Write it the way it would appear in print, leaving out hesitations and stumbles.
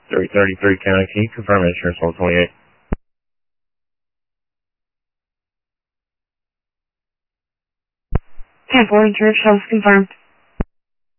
333 County, can you confirm insurance on 28? Insurance house confirmed.